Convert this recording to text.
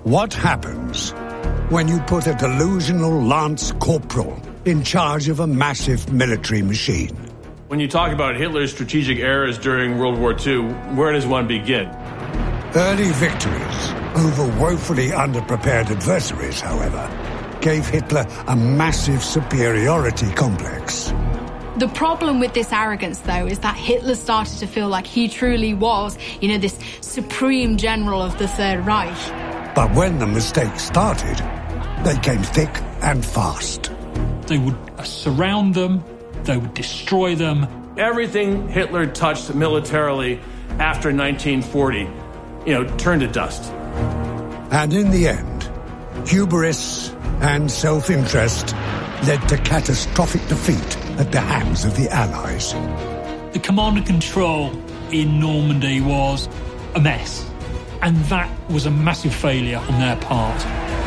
What happens when you put a delusional lance corporal in charge of a massive military machine? When you talk about Hitler's strategic errors during World War II, where does one begin? Early victories over woefully underprepared adversaries, however, gave Hitler a massive superiority complex. The problem with this arrogance, though, is that Hitler started to feel like he truly was, this supreme general of the Third Reich. But when the mistakes started, they came thick and fast. They would surround them, they would destroy them. Everything Hitler touched militarily after 1940, turned to dust. And in the end, hubris and self-interest led to catastrophic defeat at the hands of the Allies. The command and control in Normandy was a mess, and that was a massive failure on their part.